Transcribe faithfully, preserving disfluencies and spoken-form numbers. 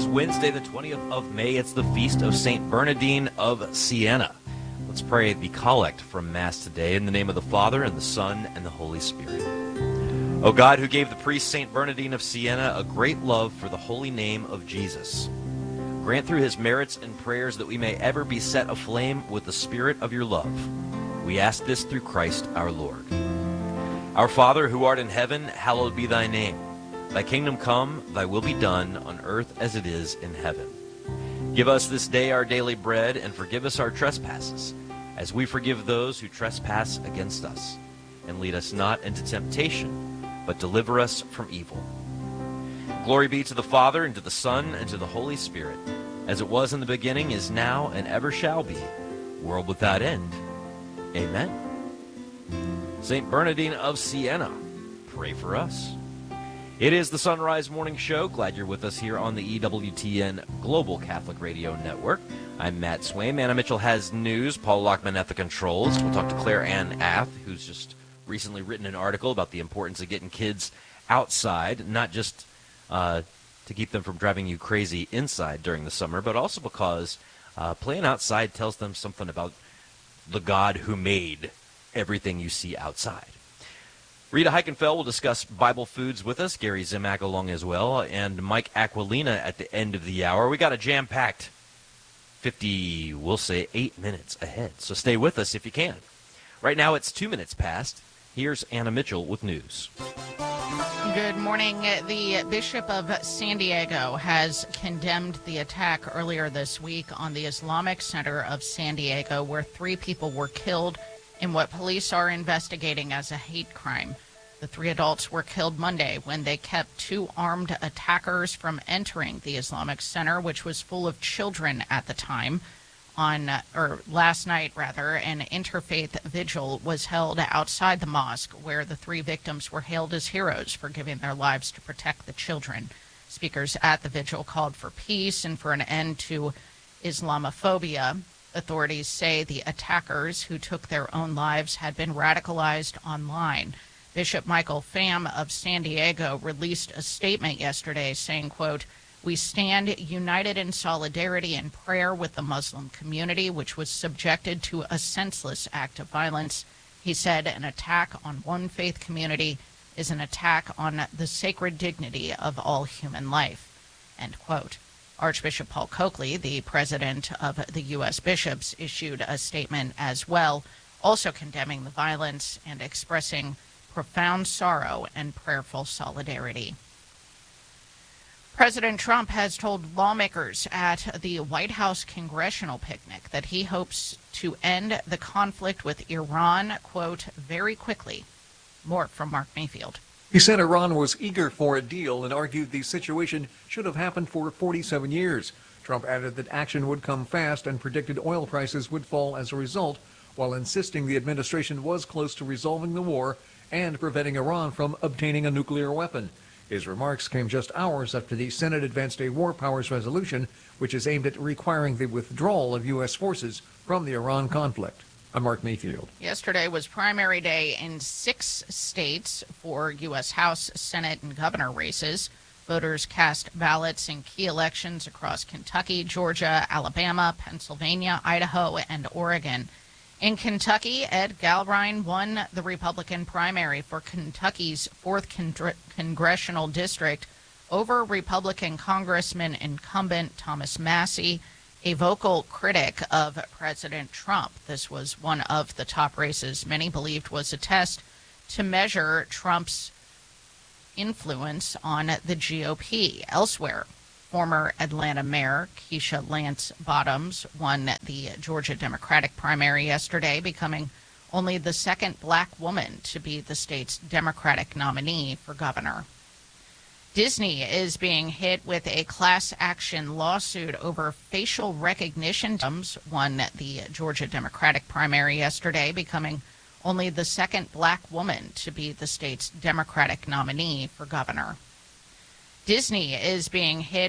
Wednesday, the twentieth of May. It's the feast of Saint Bernardine of Siena. Let's pray the collect from Mass today in the name of the Father, and the Son, and the Holy Spirit. O God, who gave the priest Saint Bernardine of Siena a great love for the holy name of Jesus, grant through his merits and prayers that we may ever be set aflame with the spirit of your love. We ask this through Christ our Lord. Our Father, who art in heaven, hallowed be thy name. Thy kingdom come, thy will be done, on earth as it is in heaven. Give us this day our daily bread, and forgive us our trespasses, as we forgive those who trespass against us. And lead us not into temptation, but deliver us from evil. Glory be to the Father, and to the Son, and to the Holy Spirit, as it was in the beginning, is now, and ever shall be, world without end. Amen. Saint Bernardine of Siena, pray for us. It is the Sunrise Morning Show. Glad you're with us here on the E W T N Global Catholic Radio Network. I'm Matt Swaim. Anna Mitchell has news. Paul Lockman at the controls. We'll talk to Claire Ann Ath, who's just recently written an article about the importance of getting kids outside, not just uh, to keep them from driving you crazy inside during the summer, but also because uh, playing outside tells them something about the God who made everything you see outside. Rita Heikenfeld will discuss Bible foods with us, Gary Zimak along as well, and Mike Aquilina at the end of the hour. We got a jam-packed fifty, we'll say, eight minutes ahead, so stay with us if you can. Right now it's two minutes past. Here's Anna Mitchell with news. Good morning. The Bishop of San Diego has condemned the attack earlier this week on the Islamic Center of San Diego, where three people were killed in what police are investigating as a hate crime. The three adults were killed Monday when they kept two armed attackers from entering the Islamic Center, which was full of children at the time. On, or last night, rather, an interfaith vigil was held outside the mosque, where the three victims were hailed as heroes for giving their lives to protect the children. Speakers at the vigil called for peace and for an end to Islamophobia. Authorities say the attackers, who took their own lives, had been radicalized online. Bishop Michael Pham of San Diego released a statement yesterday saying, quote, "We stand united in solidarity and prayer with the Muslim community, which was subjected to a senseless act of violence." He said an attack on one faith community is an attack on the sacred dignity of all human life, end quote. Archbishop Paul Coakley, the president of the U S bishops, issued a statement as well, also condemning the violence and expressing profound sorrow and prayerful solidarity. President Trump has told lawmakers at the White House congressional picnic that he hopes to end the conflict with Iran, quote, very quickly. More from Mark Mayfield. He said Iran was eager for a deal and argued the situation should have happened for forty-seven years. Trump added that action would come fast and predicted oil prices would fall as a result, while insisting the administration was close to resolving the war and preventing Iran from obtaining a nuclear weapon. His remarks came just hours after the Senate advanced a war powers resolution, which is aimed at requiring the withdrawal of U S forces from the Iran conflict. I'm Mark Mayfield. Yesterday was primary day in six states for U S House, Senate, and governor races. Voters cast ballots in key elections across Kentucky, Georgia, Alabama, Pennsylvania, Idaho, and Oregon. In Kentucky, Ed Galrine won the Republican primary for Kentucky's fourth con- congressional district over Republican Congressman incumbent Thomas Massie, a vocal critic of President Trump. This was one of the top races many believed was a test to measure Trump's influence on the G O P. Elsewhere, former Atlanta Mayor Keisha Lance Bottoms won the Georgia Democratic primary yesterday, becoming only the second black woman to be the state's Democratic nominee for governor. Disney is being hit with a class action lawsuit over facial recognition. Bottoms won the Georgia Democratic primary yesterday, becoming only the second black woman to be the state's Democratic nominee for governor. Disney is being hit